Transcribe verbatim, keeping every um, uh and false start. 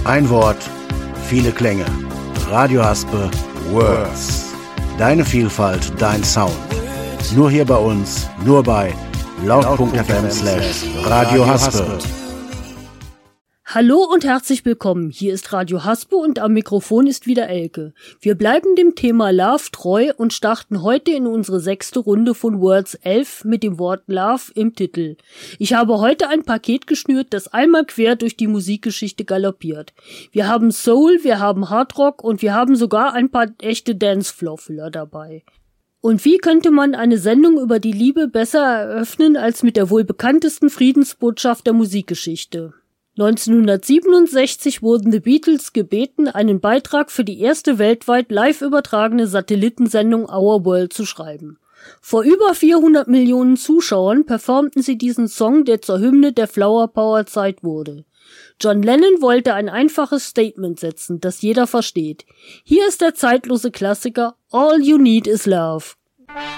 Ein Wort, viele Klänge. Radio Haspe Words. Deine Vielfalt, dein Sound. Nur hier bei uns, nur bei laut.fm slash Radio Haspe. Hallo und herzlich willkommen. Hier ist Radio Haspe und am Mikrofon ist wieder Elke. Wir bleiben dem Thema Love treu und starten heute in unsere sechste Runde von Words elf mit dem Wort Love im Titel. Ich habe heute ein Paket geschnürt, das einmal quer durch die Musikgeschichte galoppiert. Wir haben Soul, wir haben Hardrock und wir haben sogar ein paar echte Dancefloor-Füller dabei. Und wie könnte man eine Sendung über die Liebe besser eröffnen als mit der wohl bekanntesten Friedensbotschaft der Musikgeschichte? neunzehnhundertsiebenundsechzig wurden The Beatles gebeten, einen Beitrag für die erste weltweit live übertragene Satellitensendung Our World zu schreiben. Vor über vierhundert Millionen Zuschauern performten sie diesen Song, der zur Hymne der Flower Power Zeit wurde. John Lennon wollte ein einfaches Statement setzen, das jeder versteht. Hier ist der zeitlose Klassiker All You Need Is Love.